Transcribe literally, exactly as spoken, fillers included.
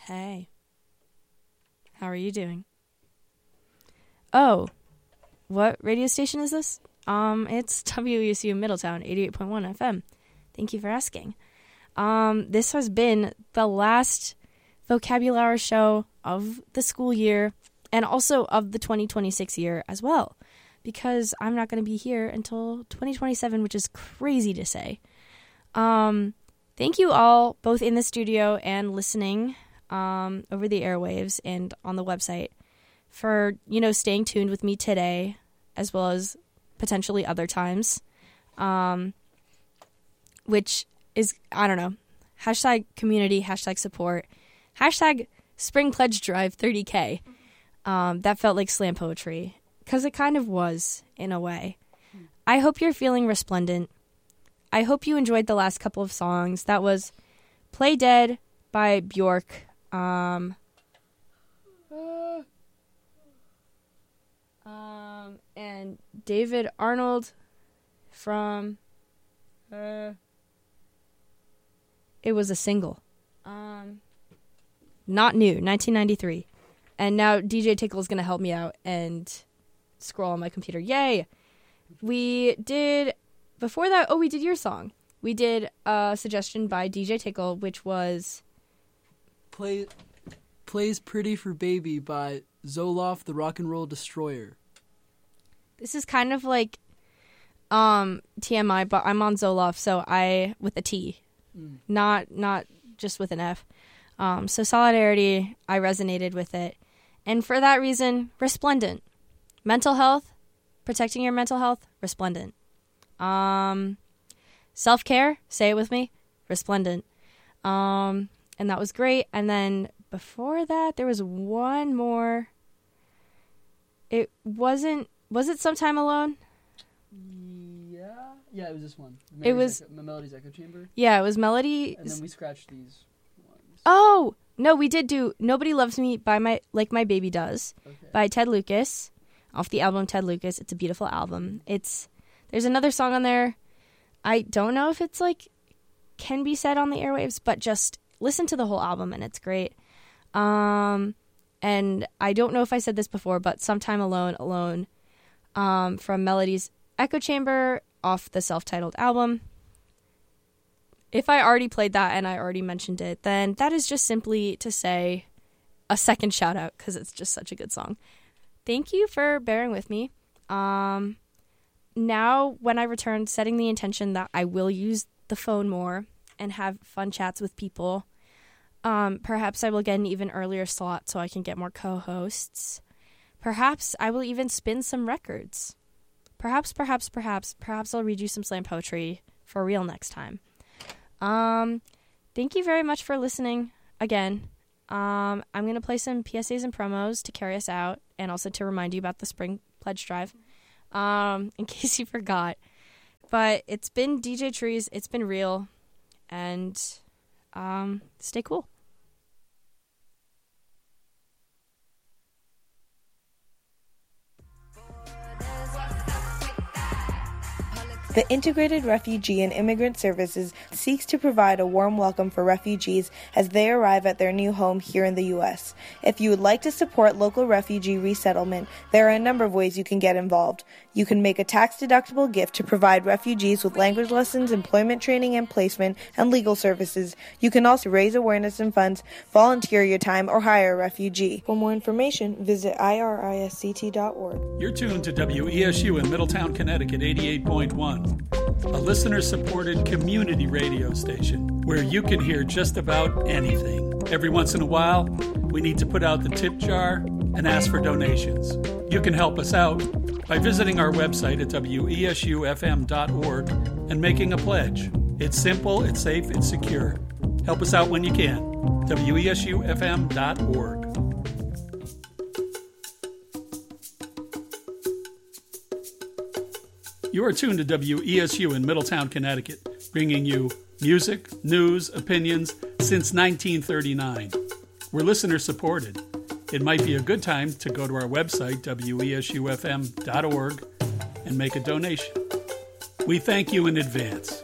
Hey. How are you doing? Oh, what radio station is this? Um, it's W E S U Middletown, eighty-eight point one F M. Thank you for asking. Um, this has been the last vocabulary show of the school year and also of the twenty twenty-six year as well, because I'm not going to be here until twenty twenty-seven, which is crazy to say. Um, thank you all, both in the studio and listening um, over the airwaves and on the website, for, you know, staying tuned with me today, as well as potentially other times, um, which is, I don't know, hashtag community, hashtag support, hashtag Spring Pledge Drive thirty K. Um, that felt like slam poetry, because it kind of was, in a way. I hope you're feeling resplendent. I hope you enjoyed the last couple of songs. That was Play Dead by Bjork. Um, uh, um, and David Arnold from... Uh, it was a single. Um, not new, nineteen ninety-three. And now D J Tickle is going to help me out and scroll on my computer. Yay! We did... Before that, oh, we did your song. We did a suggestion by D J Tickle, which was... Play, Plays Pretty for Baby by Zoloft the Rock and Roll Destroyer. This is kind of like um, T M I, but I'm on Zoloft, so I... with a T. Mm. Not not just with an F. Um, so Solidarity, I resonated with it. And for that reason, resplendent. Mental health, protecting your mental health, resplendent. Um, self-care, say it with me, resplendent. Um, and that was great. And then before that, there was one more. It wasn't, was it Sometime Alone? Yeah. Yeah, it was this one. Mary's it was Echo, Melody's Echo Chamber. Yeah, it was Melody. And then we scratched these ones. Oh, no, we did do Nobody Loves Me by my Like My Baby Does, okay, by Ted Lucas, off the album Ted Lucas. It's a beautiful album. It's There's another song on there. I don't know if it's like can be said on the airwaves, but just listen to the whole album and it's great. Um, and I don't know if I said this before, but Sometime Alone, Alone, um, from Melody's Echo Chamber off the self-titled album. If I already played that and I already mentioned it, then that is just simply to say a second shout out because it's just such a good song. Thank you for bearing with me. Um, now, when I return, setting the intention that I will use the phone more and have fun chats with people. Um, perhaps I will get an even earlier slot so I can get more co-hosts. Perhaps I will even spin some records. Perhaps, perhaps, perhaps, perhaps I'll read you some slam poetry for real next time. Um, thank you very much for listening again. Um, I'm going to play some P S As and promos to carry us out and also to remind you about the Spring Pledge Drive, um, in case you forgot. But it's been D J Trees, it's been real, and um, stay cool. The Integrated Refugee and Immigrant Services seeks to provide a warm welcome for refugees as they arrive at their new home here in the U S. If you would like to support local refugee resettlement, there are a number of ways you can get involved. You can make a tax-deductible gift to provide refugees with language lessons, employment training and placement, and legal services. You can also raise awareness and funds, volunteer your time, or hire a refugee. For more information, visit I R I S C T dot org. You're tuned to W E S U in Middletown, Connecticut, eighty-eight point one. A listener-supported community radio station where you can hear just about anything. Every once in a while, we need to put out the tip jar and ask for donations. You can help us out by visiting our website at W E S U F M dot org and making a pledge. It's simple, it's safe, it's secure. Help us out when you can. W E S U F M dot org. You are tuned to W E S U in Middletown, Connecticut, bringing you music, news, opinions since nineteen thirty-nine. We're listener-supported. It might be a good time to go to our website, W E S U F M dot org, and make a donation. We thank you in advance.